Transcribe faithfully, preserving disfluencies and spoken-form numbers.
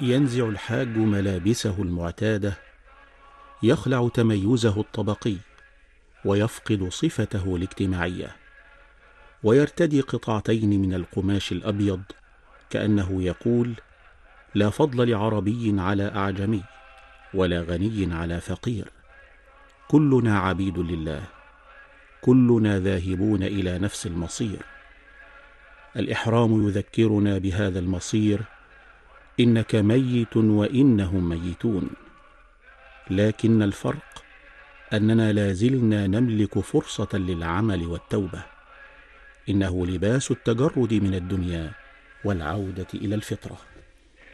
ينزع الحاج ملابسه المعتادة، يخلع تميزه الطبقي، ويفقد صفته الاجتماعية، ويرتدي قطعتين من القماش الأبيض، كأنه يقول: لا فضل لعربي على أعجمي، ولا غني على فقير، كلنا عبيد لله، كلنا ذاهبون إلى نفس المصير. الإحرام يذكرنا بهذا المصير: إنك ميت وإنهم ميتون. لكن الفرق أننا لازلنا نملك فرصة للعمل والتوبة. إنه لباس التجرد من الدنيا والعودة إلى الفطرة.